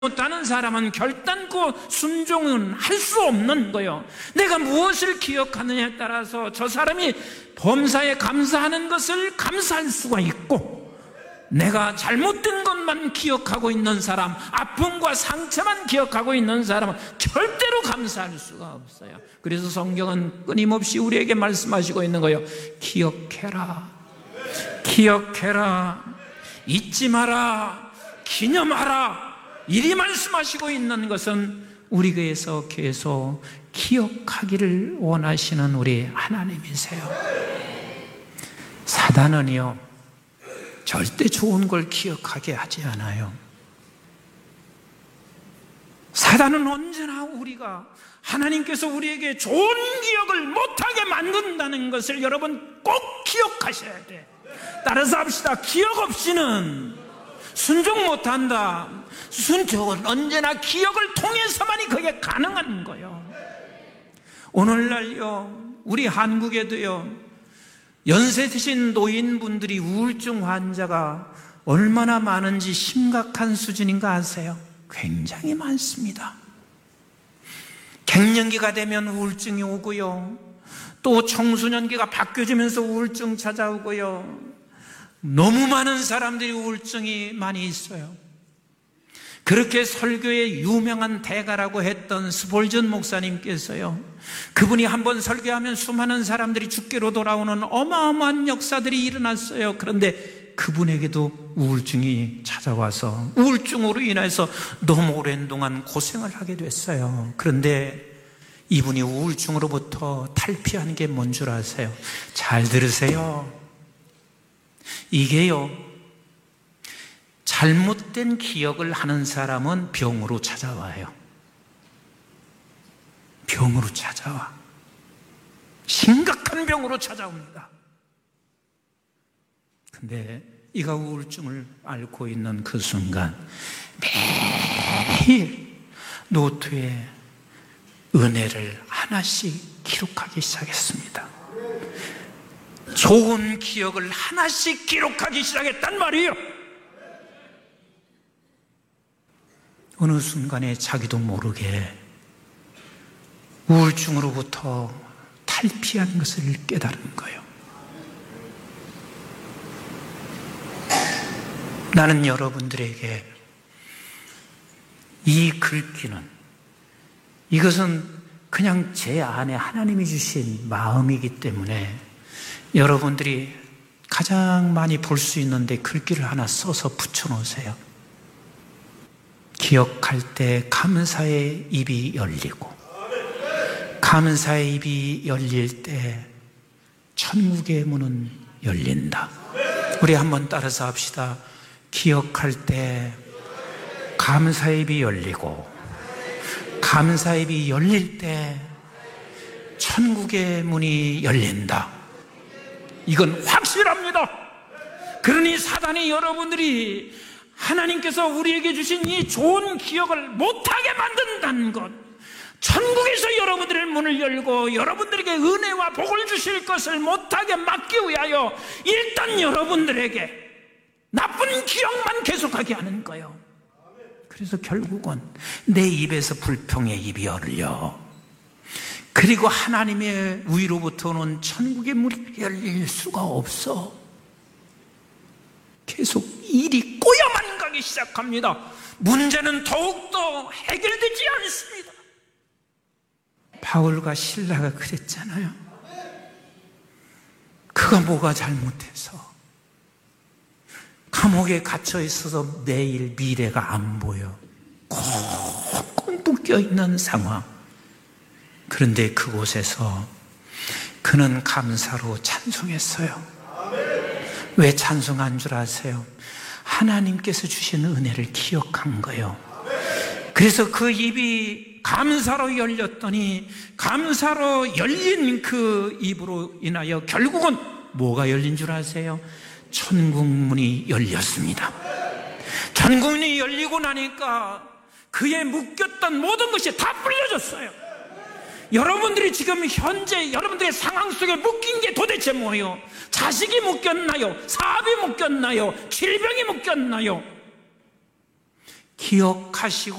못하는 사람은 결단코 순종은 할 수 없는 거예요. 내가 무엇을 기억하느냐에 따라서 저 사람이 범사에 감사하는 것을 감사할 수가 있고, 내가 잘못된 것만 기억하고 있는 사람, 아픔과 상처만 기억하고 있는 사람은 절대로 감사할 수가 없어요. 그래서 성경은 끊임없이 우리에게 말씀하시고 있는 거예요. 기억해라, 기억해라, 잊지 마라, 기념하라. 이리 말씀하시고 있는 것은 우리 교회에서 계속 기억하기를 원하시는 우리 하나님이세요. 사단은요, 절대 좋은 걸 기억하게 하지 않아요. 사단은 언제나 우리가 하나님께서 우리에게 좋은 기억을 못하게 만든다는 것을 여러분 꼭 기억하셔야 돼. 따라서 합시다. 기억 없이는 순종 못한다. 순종은 언제나 기억을 통해서만이 그게 가능한 거예요. 오늘날요, 우리 한국에도요, 연세 드신 노인분들이 우울증 환자가 얼마나 많은지 심각한 수준인가 아세요? 굉장히 많습니다. 갱년기가 되면 우울증이 오고요, 또 청소년기가 바뀌어지면서 우울증 찾아오고요, 너무 많은 사람들이 우울증이 많이 있어요. 그렇게 설교의 유명한 대가라고 했던 스폴전 목사님께서요, 그분이 한번 설교하면 수많은 사람들이 주께로 돌아오는 어마어마한 역사들이 일어났어요. 그런데 그분에게도 우울증이 찾아와서 우울증으로 인해서 너무 오랜 동안 고생을 하게 됐어요. 그런데 이분이 우울증으로부터 탈피한 게 뭔 줄 아세요? 잘 들으세요. 이게요, 잘못된 기억을 하는 사람은 병으로 찾아와요. 병으로 찾아와. 심각한 병으로 찾아옵니다. 근데 이가 우울증을 앓고 있는 그 순간 매일 노트에 은혜를 하나씩 기록하기 시작했습니다. 좋은 기억을 하나씩 기록하기 시작했단 말이에요. 어느 순간에 자기도 모르게 우울증으로부터 탈피한 것을 깨달은 거예요. 나는 여러분들에게 이 글귀는, 이것은 그냥 제 안에 하나님이 주신 마음이기 때문에 여러분들이 가장 많이 볼 수 있는데 글귀를 하나 써서 붙여놓으세요. 기억할 때 감사의 입이 열리고, 감사의 입이 열릴 때 천국의 문은 열린다. 우리 한번 따라서 합시다. 기억할 때 감사의 입이 열리고, 감사의 입이 열릴 때 천국의 문이 열린다. 이건 확실합니다. 그러니 사단이 여러분들이 하나님께서 우리에게 주신 이 좋은 기억을 못하게 만든다는 것, 천국에서 여러분들의 문을 열고 여러분들에게 은혜와 복을 주실 것을 못하게 막기 위하여 일단 여러분들에게 나쁜 기억만 계속하게 하는 거예요. 그래서 결국은 내 입에서 불평의 입이 열려, 그리고 하나님의 위로부터 오는 천국의 문이 열릴 수가 없어. 계속 일이 꼬여만 가기 시작합니다. 문제는 더욱더 해결되지 않습니다. 바울과 실라가 그랬잖아요. 그가 뭐가 잘못해서 감옥에 갇혀 있어서 매일 미래가 안 보여. 꽁꽁 묶여 있는 상황. 그런데 그곳에서 그는 감사로 찬송했어요. 왜 찬송한 줄 아세요? 하나님께서 주신 은혜를 기억한 거예요. 그래서 그 입이 감사로 열렸더니, 감사로 열린 그 입으로 인하여 결국은 뭐가 열린 줄 아세요? 천국문이 열렸습니다. 천국문이 열리고 나니까 그의 묶였던 모든 것이 다 풀려졌어요. 여러분들이 지금 현재 여러분들의 상황 속에 묶인 게 도대체 뭐예요? 자식이 묶였나요? 사업이 묶였나요? 질병이 묶였나요? 기억하시고